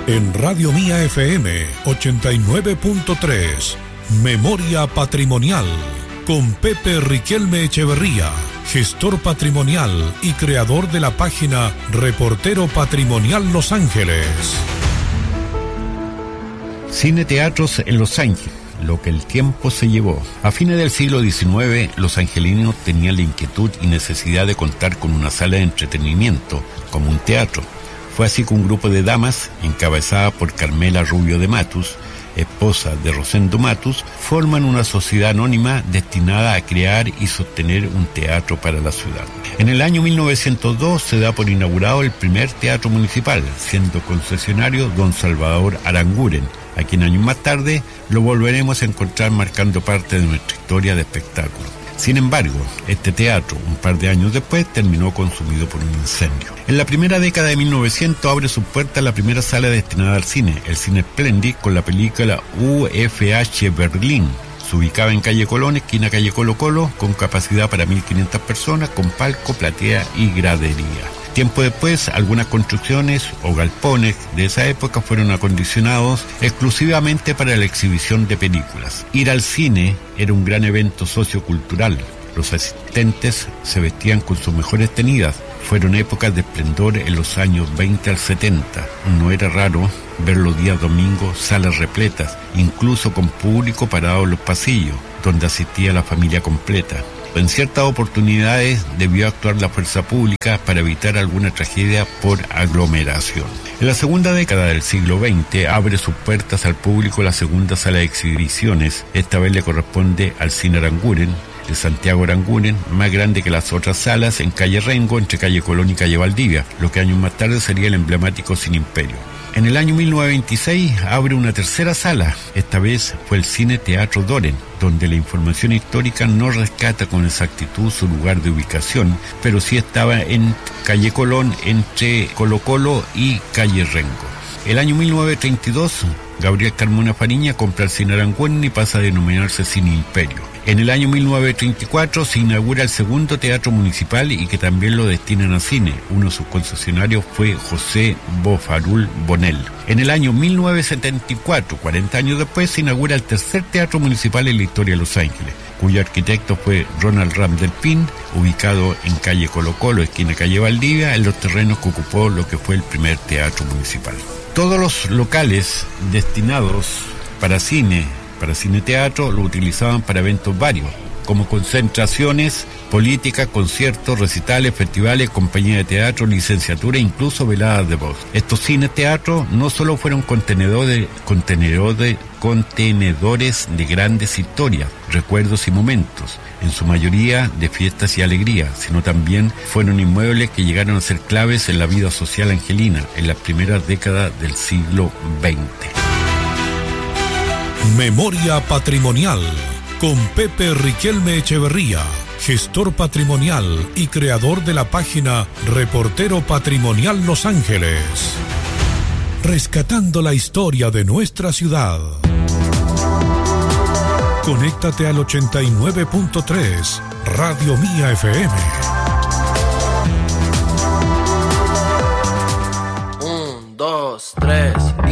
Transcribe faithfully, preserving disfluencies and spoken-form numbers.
En Radio Mía F M ochenta y nueve punto tres, Memoria Patrimonial, con Pepe Riquelme Echeverría, gestor patrimonial y creador de la página Reportero Patrimonial Los Ángeles. Cine teatros en Los Ángeles, lo que el tiempo se llevó. A fines del siglo diecinueve, los angelinos tenían la inquietud y necesidad de contar con una sala de entretenimiento, como un teatro. Fue así que un grupo de damas, encabezada por Carmela Rubio de Matus, esposa de Rosendo Matus, forman una sociedad anónima destinada a crear y sostener un teatro para la ciudad. En el año mil novecientos dos se da por inaugurado el primer teatro municipal, siendo concesionario don Salvador Aranguren, a quien años más tarde lo volveremos a encontrar marcando parte de nuestra historia de espectáculo. Sin embargo, este teatro, un par de años después, terminó consumido por un incendio. En la primera década de mil novecientos abre sus puertas la primera sala destinada al cine, el Cine Splendid, con la película U F H Berlín. Se ubicaba en calle Colón, esquina calle Colo Colo, con capacidad para mil quinientas personas, con palco, platea y gradería. Tiempo después, algunas construcciones o galpones de esa época fueron acondicionados exclusivamente para la exhibición de películas. Ir al cine era un gran evento sociocultural. Los asistentes se vestían con sus mejores tenidas. Fueron épocas de esplendor en los años veinte al setenta. No era raro ver los días domingos salas repletas, incluso con público parado en los pasillos, donde asistía la familia completa. En ciertas oportunidades debió actuar la fuerza pública para evitar alguna tragedia por aglomeración. En la segunda década del siglo veinte abre sus puertas al público la segunda sala de exhibiciones. Esta vez le corresponde al Cine Aranguren, de Santiago Aranguren, más grande que las otras salas, en calle Rengo, entre calle Colón y calle Valdivia, lo que años más tarde sería el emblemático Cine Imperio. En el año mil novecientos veintiséis abre una tercera sala, esta vez fue el Cine Teatro Doren, donde la información histórica no rescata con exactitud su lugar de ubicación, pero sí estaba en calle Colón, entre Colo Colo y calle Rengo. El año mil novecientos treinta y dos, Gabriel Carmona Fariña compra el Cine Aranguren y pasa a denominarse Cine Imperio. En el año mil novecientos treinta y cuatro se inaugura el segundo teatro municipal y que también lo destinan a cine. Uno de sus concesionarios fue José Bofarul Bonel. En el año mil novecientos setenta y cuatro, cuarenta años después, se inaugura el tercer teatro municipal en la historia de Los Ángeles, cuyo arquitecto fue Ronald Ram del Pin, ubicado en calle Colo Colo, esquina calle Valdivia, en los terrenos que ocupó lo que fue el primer teatro municipal. Todos los locales destinados para cine, para cine teatro, lo utilizaban para eventos varios, como concentraciones políticas, conciertos, recitales, festivales, compañías de teatro, licenciatura e incluso veladas de voz. Estos cines teatros no solo fueron contenedores, contenedores, contenedores de grandes historias, recuerdos y momentos, en su mayoría de fiestas y alegrías, sino también fueron inmuebles que llegaron a ser claves en la vida social angelina en las primeras décadas del siglo veinte. Memoria Patrimonial, con Pepe Riquelme Echeverría, gestor patrimonial y creador de la página Reportero Patrimonial Los Ángeles. Rescatando la historia de nuestra ciudad. Conéctate al ochenta y nueve punto tres, Radio Mía F M. Un, dos, tres.